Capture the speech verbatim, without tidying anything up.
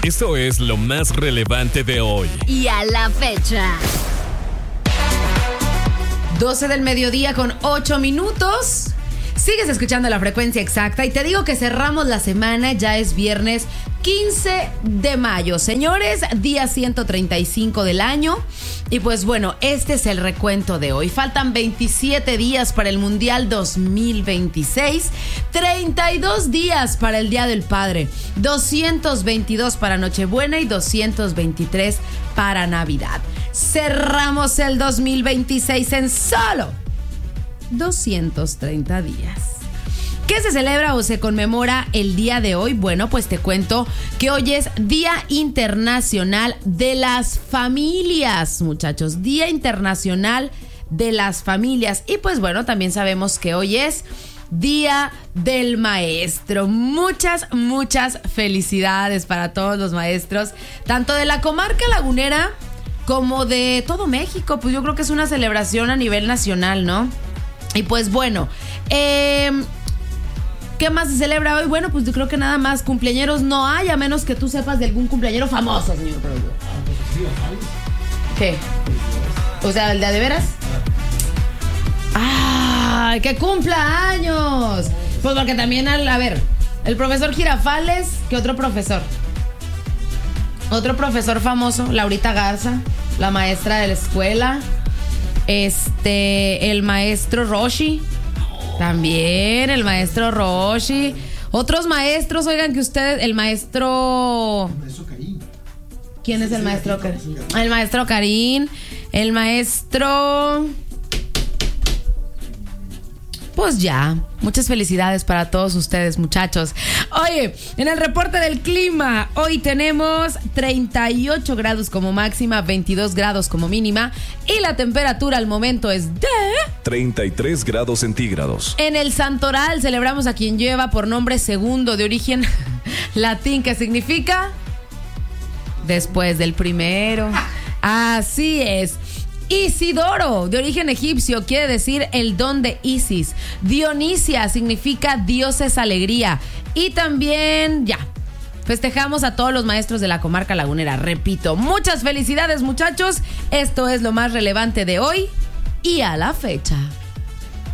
Esto es lo más relevante de hoy. Y a la fecha. doce del mediodía con ocho minutos. Sigues escuchando La Frecuencia Exacta y te digo que cerramos la semana, ya es viernes quince de mayo. Señores, día ciento treinta y cinco del año. Y pues bueno, este es el recuento de hoy. Faltan veintisiete días para el Mundial dos mil veintiséis, treinta y dos días para el Día del Padre, doscientos veintidós para Nochebuena y doscientos veintitrés para Navidad. Cerramos el dos mil veintiséis en solo doscientos treinta días. ¿Qué se celebra o se conmemora el día de hoy? Bueno, pues te cuento que hoy es Día Internacional de las Familias, muchachos. Día Internacional de las Familias. Y pues bueno, también sabemos que hoy es Día del Maestro. Muchas, muchas felicidades para todos los maestros, tanto de la comarca lagunera como de todo México. Pues yo creo que es una celebración a nivel nacional, ¿no? Y pues bueno, eh, ¿qué más se celebra hoy? Bueno, pues yo creo que nada más cumpleañeros no hay, a menos que tú sepas de algún cumpleañero famoso, señor Rollo. ¿Qué? O sea, ¿el de a de veras? ¡Ay, que cumpla años! Pues porque también, al, a ver, el profesor Girafales, ¿qué otro profesor? Otro profesor famoso, Laurita Garza, la maestra de la escuela. Este, el maestro Roshi. También el maestro Roshi. Otros maestros, oigan que ustedes, el maestro... El maestro Karim. ¿Quién es el maestro Karim? El maestro Karim. El maestro... Pues ya, muchas felicidades para todos ustedes, muchachos. Oye, en el reporte del clima, hoy tenemos treinta y ocho grados como máxima, veintidós grados como mínima y la temperatura al momento es de... treinta y tres grados centígrados. En el Santoral celebramos a quien lleva por nombre segundo de origen latín, que significa después del primero. Así es. Isidoro, de origen egipcio, quiere decir el don de Isis. Dionisia significa Dios es alegría. Y también, ya, festejamos a todos los maestros de la comarca lagunera. Repito, muchas felicidades, muchachos. Esto es lo más relevante de hoy y a la fecha.